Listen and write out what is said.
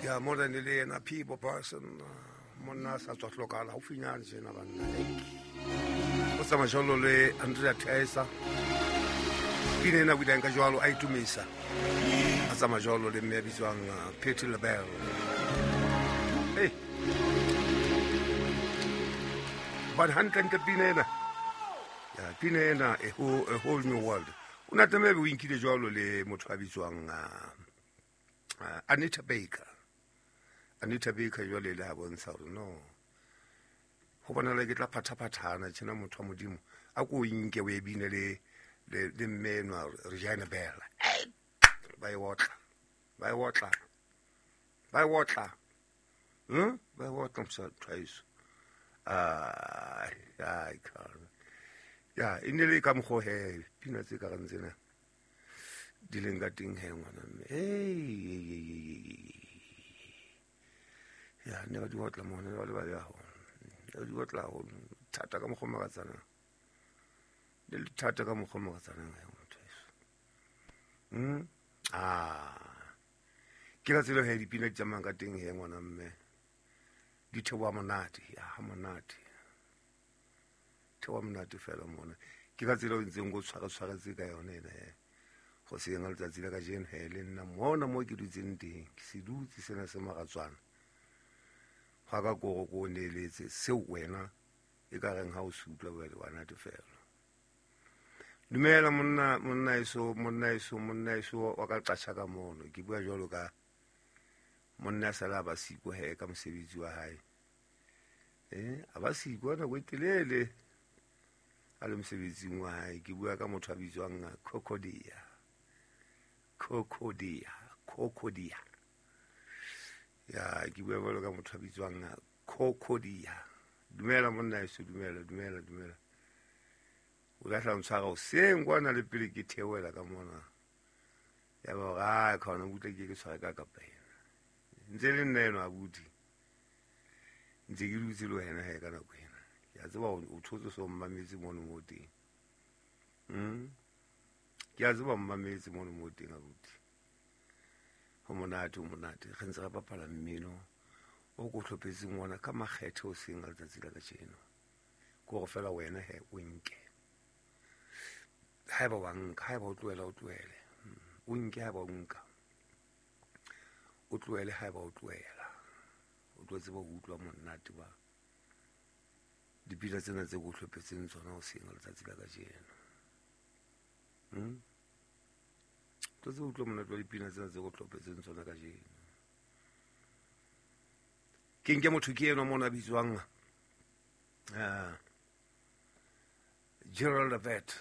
Yeah, more than a people person. Monna sa tswa hlokala ho finyane jena banna. Mo sa majolo le Andrea Thaisa. Pine na wida nka jwalo a itumisa. A sa majolo le mme bitswang Petty LaBelle. Hey. But hantle ke pine na. Ya pine na a whole new world. Una teme o inkile jwalo le motho a bitswang Anita Baker. Anita Baker jwale le ha bontsha hore no ho bona le ke tla phathaphathana tshena motho wa modimo a ko inke we bine le mmenwa Regina Bella ba e wotla msa twice ai kan ya inele ka mgo he pina tse ka gantsena dilenga ting he ngwana ya ne ba di hotla mona ba le ba ya ho di hotla ho thata ka mogoma ka tsana le thata ka mogoma ka tsana ga motho eso ke la tselo he dipina tsa manga teng he ngwana mme di thewa monate ya monate thewa monate fela mona ke ka tselo ntseng go tshwara tse ka yone ne go se ngala tsa tsela ka jeno he le nna mona mo ke dutseng teng ke se dutse sena se magatswana ga ka go neletse seo wena e ka reng ha o se utlwa ba le wana te fela dumela monna iso wa ka qatsha ka mono ke bua jalo ka monna sala ba siko he ka mosebetsi wa hae aba siko na go telele a le mosebetsing wa hae ke bua ka motho a bitswang Kokodia ya ke bua bolo ka motho a bitswang Kokodia dumela monna iso dumela o la tla mtshwara o seng kwana le pele ke theoela ka mona ya ba ga khona butla ke tshwara ka kapena ntse le nna eno a buti ntse ke dutse le wena he kana kwena ya tseba o thotse so mmametse mono mo teng ke a tseba mmametse mono mo teng a buti ho monate ge ntse ga papala mmino o go tlhophetseng ngwana ka makgethe o seng a letsatsi la ka tsheno go go fela wena he o nke ha ba o tloela o nke ha ba o nka o tloele ha ba o tloela o tlotse ba utlwa monate ba dipila tsena tse go tlhophetseng tsona o seng a letsatsi la ka tsheno tlotse utlwa monate wa dipina tsena tse go tlhophetseng tsona ka tsheno ke nke motho ke eno mona bitswang Gerald Levert